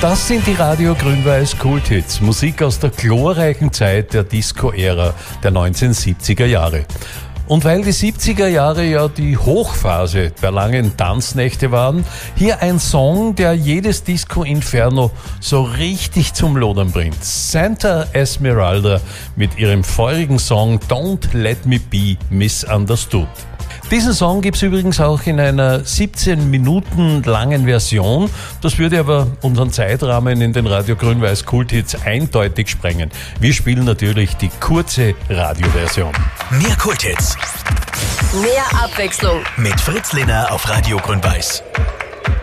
Das sind die Radio Grün-Weiß Kulthits, Musik aus der glorreichen Zeit der Disco-Ära der 1970er Jahre. Und weil die 70er Jahre ja die Hochphase der langen Tanznächte waren, hier ein Song, der jedes Disco-Inferno so richtig zum Lodern bringt. Santa Esmeralda mit ihrem feurigen Song Don't Let Me Be Misunderstood. Diesen Song gibt's übrigens auch in einer 17 Minuten langen Version. Das würde aber unseren Zeitrahmen in den Radio Grün-Weiß Kulthits eindeutig sprengen. Wir spielen natürlich die kurze Radioversion. Mehr Kulthits, mehr Abwechslung mit Fritz Lehner auf Radio Grün-Weiß.